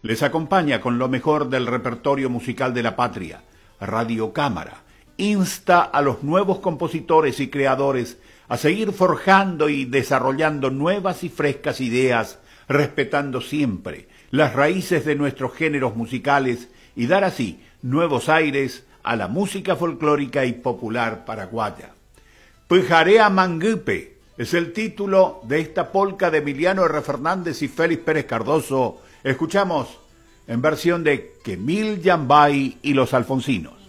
les acompaña con lo mejor del repertorio musical de la patria. Radio Cámara insta a los nuevos compositores y creadores a seguir forjando y desarrollando nuevas y frescas ideas, respetando siempre las raíces de nuestros géneros musicales y dar así nuevos aires a la música folclórica y popular paraguaya. Pujarea Mangupe es el título de esta polca de Emiliano R. Fernández y Félix Pérez Cardoso. Escuchamos en versión de Quemil Yambay y los Alfonsinos.